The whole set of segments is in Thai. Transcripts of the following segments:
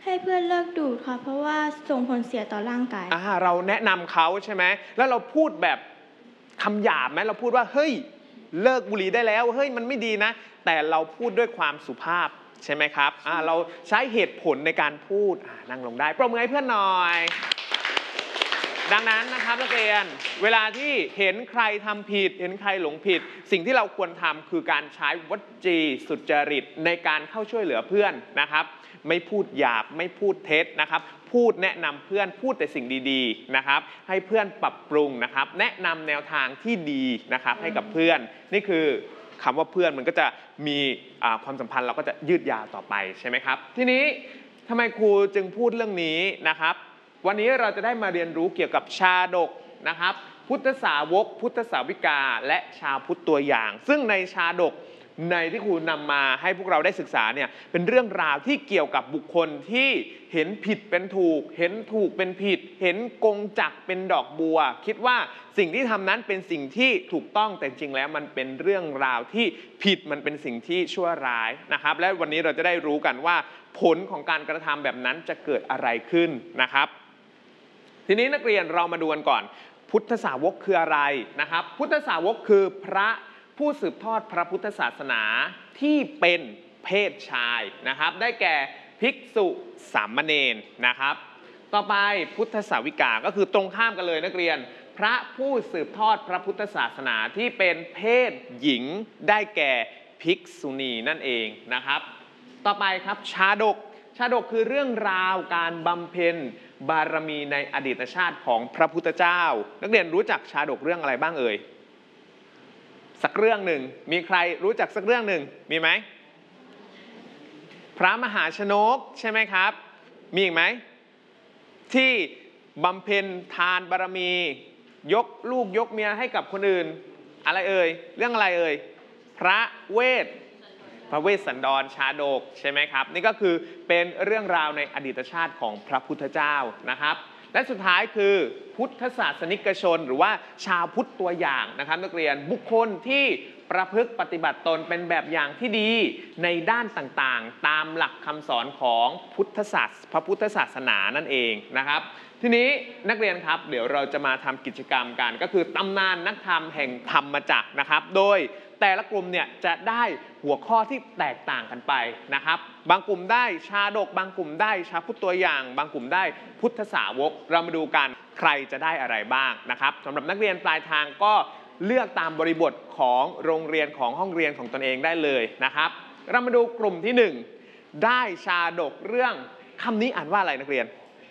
ให้เพื่อนเลิกดูดค่ะเพราะว่าส่งผลเสียต่อร่างกายเราแนะนำเขาใช่ไหมแล้วเราพูดแบบคำหยาบไหมเราพูดว่าเฮ้ยเลิกบุหรี่ได้แล้วเฮ้ยมันไม่ดีนะแต่เราพูดด้วยความสุภาพใช่ไหมครับเราใช้เหตุผลในการพูดนั่งลงได้ปรบมือให้เพื่อนหน่อยดังนั้นนะครับนักเรียนเวลาที่เห็นใครทำผิดเห็นใครหลงผิดสิ่งที่เราควรทำคือการใช้วจีสุจริตในการเข้าช่วยเหลือเพื่อนนะครับไม่พูดหยาบไม่พูดเท็จนะครับพูดแนะนำเพื่อนพูดแต่สิ่งดีๆนะครับให้เพื่อนปรับปรุงนะครับแนะนำแนวทางที่ดีนะครับให้กับเพื่อนนี่คือคำว่าเพื่อนมันก็จะมีความสัมพันธ์เราก็จะยืดยาวต่อไปใช่ไหมครับทีนี้ทำไมครูจึงพูดเรื่องนี้นะครับวันนี้เราจะได้มาเรียนรู้เกี่ยวกับชาดกนะครับพุทธสาวกพุทธสาวิกาและชาวพุทธตัวอย่างซึ่งในชาดกในที่ครูนำมาให้พวกเราได้ศึกษาเนี่ยเป็นเรื่องราวที่เกี่ยวกับบุคคลที่เห็นผิดเป็นถูกเห็นถูกเป็นผิดเห็นกงจักรเป็นดอกบัวคิดว่าสิ่งที่ทำนั้นเป็นสิ่งที่ถูกต้องแต่จริงแล้วมันเป็นเรื่องราวที่ผิดมันเป็นสิ่งที่ชั่วร้ายนะครับและวันนี้เราจะได้รู้กันว่าผลของการกระทำแบบนั้นจะเกิดอะไรขึ้นนะครับทีนี้นักเรียนเรามาดูกันก่อนพุทธสาวกคืออะไรนะครับพุทธสาวกคือพระผู้สืบทอดพระพุทธศาสนาที่เป็นเพศชายนะครับได้แก่ภิกษุสามเณรนะครับต่อไปพุทธสาวิกาก็คือตรงข้ามกันเลยนักเรียนพระผู้สืบทอดพระพุทธศาสนาที่เป็นเพศหญิงได้แก่ภิกษุณีนั่นเองนะครับต่อไปครับชาดกคือเรื่องราวการบำเพ็ญบารมีในอดีตชาติของพระพุทธเจ้านักเรียนรู้จักชาดกเรื่องอะไรบ้างเอ่ยสักเรื่องหนึ่งมีใครรู้จักสักเรื่องหนึ่งมีไหมพระมหาชนกใช่ไหมครับมีอีกไหมที่บำเพ็ญทานบารมียกลูกยกเมียให้กับคนอื่นอะไรเอ่ยเรื่องอะไรเอ่ยพระเวสสันดรชาดกใช่ไหมครับนี่ก็คือเป็นเรื่องราวในอดีตชาติของพระพุทธเจ้านะครับและสุดท้ายคือพุทธศาสนิกชนหรือว่าชาวพุทธตัวอย่างนะครับนักเรียนบุคคลที่ประพฤติปฏิบัติตนเป็นแบบอย่างที่ดีในด้านต่างๆตามหลักคำสอนของพระพุทธศาสนานั่นเองนะครับทีนี้นักเรียนครับเดี๋ยวเราจะมาทำกิจกรรมกันก็คือตำนานนักธรรมแห่งธรรมจักรนะครับโดยแต่ละกลุ่มเนี่ยจะได้หัวข้อที่แตกต่างกันไปนะครับบางกลุ่มได้ชาดกบางกลุ่มได้ชาวพุทธตัวอย่างบางกลุ่มได้พุทธสาวกเรามาดูกันใครจะได้อะไรบ้างนะครับสำหรับนักเรียนปลายทางก็เลือกตามบริบทของโรงเรียนของห้องเรียนของตนเองได้เลยนะครับเรามาดูกลุ่มที่1ได้ชาดกเรื่องคำนี้อ่านว่าอะไรนักเรียน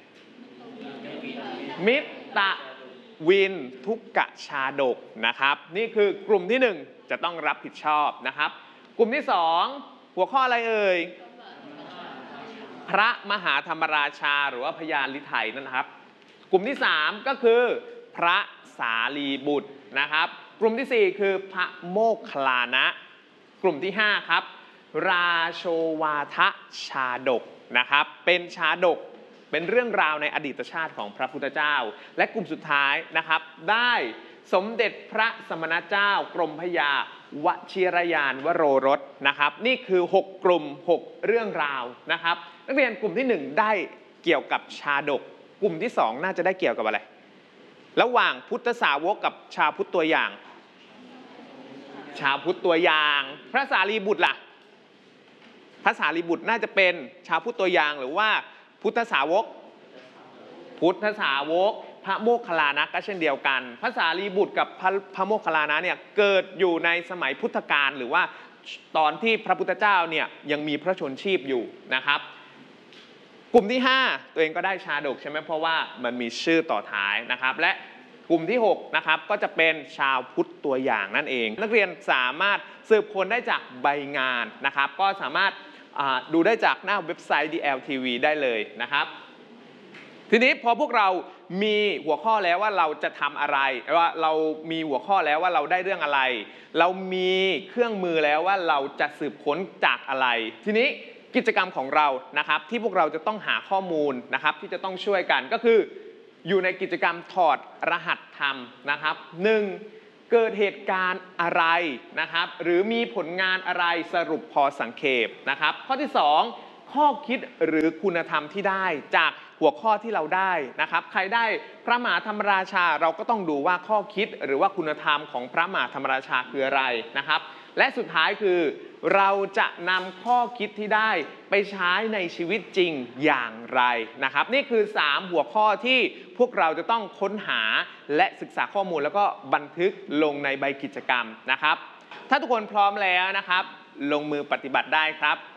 มิตรวินทุกกะชาดกนะครับนี่คือกลุ่มที่1จะต้องรับผิดชอบนะครับกลุ่มที่2หัวข้ออะไรเอ่ยพระมหาธรรมราชาหรือว่าพญาลิไทยนั่นนะครับกลุ่มที่3ก็คือพระสารีบุตรนะครับกลุ่มที่4คือพระโมคคัลลานะกลุ่มที่5ครับราโชวาทชาดกนะครับเป็นชาดกเป็นเรื่องราวในอดีตชาติของพระพุทธเจ้าและกลุ่มสุดท้ายนะครับได้สมเด็จพระสมณเจ้ากรมพระยาวชิรยานวโรรสนะครับนี่คือ6กลุ่ม6เรื่องราวนะครับนักเรียนกลุ่มที่1ได้เกี่ยวกับชาดกกลุ่มที่2น่าจะได้เกี่ยวกับอะไรระหว่างพุทธสาวกกับชาวพุทธตัวอย่างชาวพุทธตัวอย่างพระสารีบุตรล่ะพระสารีบุตรน่าจะเป็นชาวพุทธตัวอย่างหรือว่าพุทธสาวกพระโมคคัลลานะก็เช่นเดียวกันพระสารีบุตรกับพระโมคคัลลานะเนี่ยเกิดอยู่ในสมัยพุทธกาลหรือว่าตอนที่พระพุทธเจ้าเนี่ยยังมีพระชนชีพอยู่นะครับกลุ่มที่5ตัวเองก็ได้ชาดกใช่ไหมเพราะว่ามันมีชื่อต่อท้ายนะครับและกลุ่มที่6นะครับก็จะเป็นชาวพุทธตัวอย่างนั่นเองนักเรียนสามารถสืบค้นได้จากใบงานนะครับก็สามารถดูได้จากหน้าเว็บไซต์ DLTV ได้เลยนะครับทีนี้พอพวกเรามีหัวข้อแล้วว่าเราจะทำอะไรว่าเรามีหัวข้อแล้วว่าเราได้เรื่องอะไรเรามีเครื่องมือแล้วว่าเราจะสืบค้นจากอะไรทีนี้กิจกรรมของเรานะครับที่พวกเราจะต้องหาข้อมูลนะครับที่จะต้องช่วยกันก็คืออยู่ในกิจกรรมถอดรหัสธรรมนะครับ1เกิดเหตุการณ์อะไรนะครับหรือมีผลงานอะไรสรุปพอสังเขปนะครับข้อที่2ขข้อคิดหรือคุณธรรมที่ได้จากหัวข้อที่เราได้นะครับใครได้พระมหาธรรมราชาเราก็ต้องดูว่าข้อคิดหรือว่าคุณธรรมของพระมหาธรรมราชาคืออะไรนะครับและสุดท้ายคือเราจะนำข้อคิดที่ได้ไปใช้ในชีวิตจริงอย่างไรนะครับนี่คือ3หัวข้อที่พวกเราจะต้องค้นหาและศึกษาข้อมูลแล้วก็บันทึกลงในใบกิจกรรมนะครับถ้าทุกคนพร้อมแล้วนะครับลงมือปฏิบัติได้ครับ